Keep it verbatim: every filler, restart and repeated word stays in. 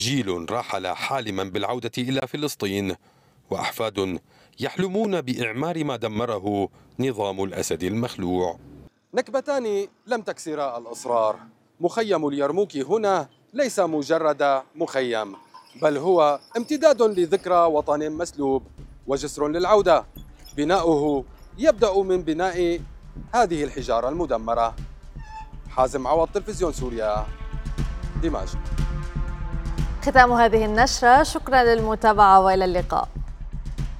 جيل رحل حالما بالعودة إلى فلسطين، وأحفاد يحلمون بإعمار ما دمره نظام الأسد المخلوع. نكبتان لم تكسرا الأصرار. مخيم اليرموك هنا ليس مجرد مخيم، بل هو امتداد لذكرى وطن مسلوب وجسر للعودة. بناؤه يبدأ من بناء هذه الحجارة المدمرة. حازم عوض، تلفزيون سوريا، دمشق. ختام هذه النشرة، شكرا للمتابعة وإلى اللقاء.